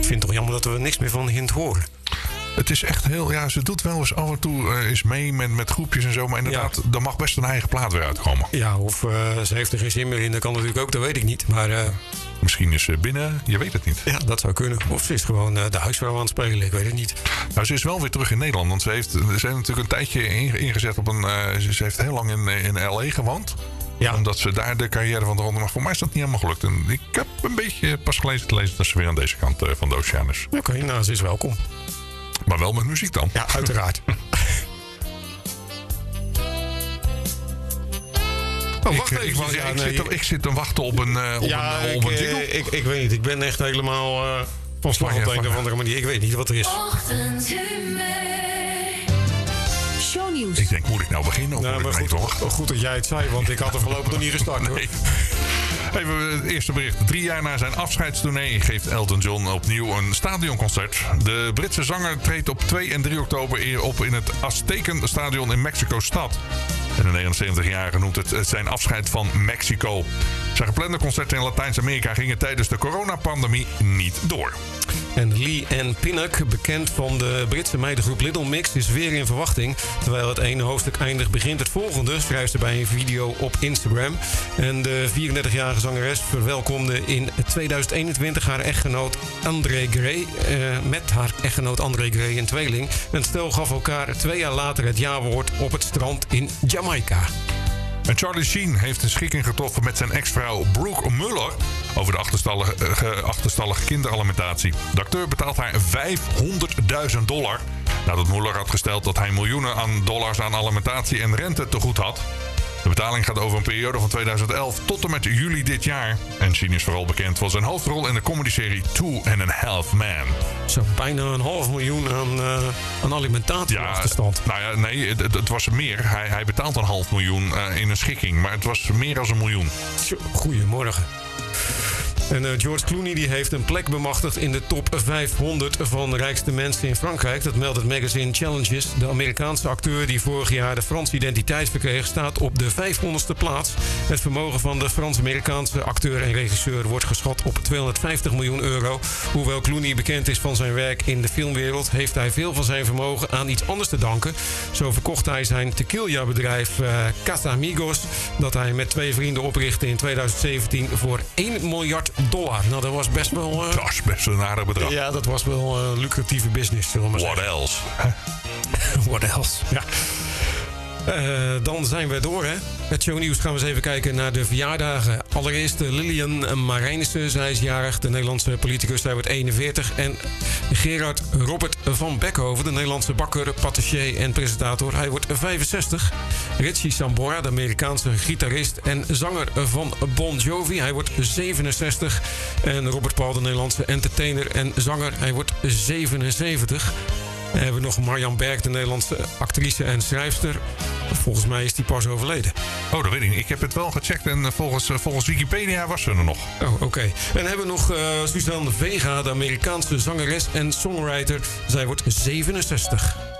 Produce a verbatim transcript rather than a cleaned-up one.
vind het toch jammer dat we niks meer van Hint horen. Het is echt heel... Ja, ze doet wel eens af en toe uh, eens mee met, met groepjes en zo. Maar inderdaad, ja. Er mag best een eigen plaat weer uitkomen. Ja, of uh, ze heeft er geen zin meer in. Dat kan natuurlijk ook, dat weet ik niet. Maar... Uh, Misschien is ze binnen, je weet het niet. Ja, dat zou kunnen. Of ze is gewoon uh, de huisvrouw aan het spelen, ik weet het niet. Nou, ze is wel weer terug in Nederland. Want ze heeft, ze heeft natuurlijk een tijdje ingezet op een... Uh, ze heeft heel lang in, in L A gewoond. Ja. Omdat ze daar de carrière van de ronde... Maar voor mij is dat niet helemaal gelukt. En ik heb een beetje pas gelezen te lezen dat ze weer aan deze kant uh, van de oceaan is. Oké, okay, nou, ze is welkom. Maar wel met muziek dan. Ja, uiteraard. Oh, wacht ik, even. Ik, ja, ik, nee, zit te, ik zit te wachten op een, uh, op ja, een, op ik, een jingle. Ik, ik weet niet. Ik ben echt helemaal uh, van slag op een of andere manier. Ik weet niet wat er is. Shownieuws. Ik denk, moet ik nou beginnen? Of nou, moet maar ik goed, goed, goed dat jij het zei, want ik had er voorlopig nog niet gestart. Nee. Hoor. Even het eerste bericht. Drie jaar na zijn afscheidstournee geeft Elton John opnieuw een stadionconcert. De Britse zanger treedt op twee en drie oktober op in het Aztekenstadion in Mexico-stad. En de negenenzeventigjarige noemt het zijn afscheid van Mexico. Zijn geplande concerten in Latijns-Amerika gingen tijdens de coronapandemie niet door. En Lee Ann Pinnock, bekend van de Britse meidengroep Little Mix, is weer in verwachting. Terwijl het ene hoofdstuk eindigt, begint het volgende, schrijft ze bij een video op Instagram. En de vierendertigjarige zangeres verwelkomde in tweeduizend eenentwintig haar echtgenoot André Gray. Eh, met haar echtgenoot André Gray, een tweeling. En het stel gaf elkaar twee jaar later het jawoord op het strand in Jamaica. En Charlie Sheen heeft een schikking getroffen met zijn ex-vrouw Brooke Muller over de achterstallige, uh, achterstallige kinderalimentatie. De acteur betaalt haar vijfhonderdduizend dollar nadat Muller had gesteld dat hij miljoenen aan dollars aan alimentatie en rente te goed had. De betaling gaat over een periode van tweeduizend elf tot en met juli dit jaar. En Sheen is vooral bekend voor zijn hoofdrol in de comedyserie Two and a Half Men. Zo bijna een half miljoen aan, uh, aan alimentatie ja, achterstand. Nou ja, nee, het, het was meer. Hij, hij betaalt een half miljoen uh, in een schikking. Maar het was meer dan een miljoen. Goedemorgen. En uh, George Clooney die heeft een plek bemachtigd in de top vijfhonderd van de rijkste mensen in Frankrijk. Dat meldt het magazine Challenges. De Amerikaanse acteur die vorig jaar de Franse identiteit verkreeg, staat op de vijfhonderdste plaats. Het vermogen van de Frans-Amerikaanse acteur en regisseur wordt geschat op tweehonderdvijftig miljoen euro. Hoewel Clooney bekend is van zijn werk in de filmwereld, heeft hij veel van zijn vermogen aan iets anders te danken. Zo verkocht hij zijn tequila-bedrijf uh, Casamigos, dat hij met twee vrienden oprichtte in tweeduizend zeventien voor één miljard dollar. Nou, dat was best wel... Uh... Dat is best een aardig bedrag. Ja, dat was wel een uh, lucratieve business, zullen we maar What zeggen. else? What else? Ja. Uh, dan zijn we door, hè. Met shownieuws gaan we eens even kijken naar de verjaardagen. Allereerst Lilian Marijnissen, zij is jarig. De Nederlandse politicus, zij wordt eenenveertig. En Gerard Robert van Beckhoven, de Nederlandse bakker, patissier en presentator. Hij wordt vijfenzestig. Richie Sambora, de Amerikaanse gitarist en zanger van Bon Jovi. Hij wordt zevenenzestig. En Robert Paul, de Nederlandse entertainer en zanger. Hij wordt zevenenzeventig. Dan hebben we nog Marjan Berg, de Nederlandse actrice en schrijfster. Volgens mij is die pas overleden. Oh, dat weet ik niet. Ik heb het wel gecheckt en volgens, volgens Wikipedia was ze er nog. Oh, oké. Okay. En dan hebben we nog uh, Suzanne Vega, de Amerikaanse zangeres en songwriter. Zij wordt zevenenzestig.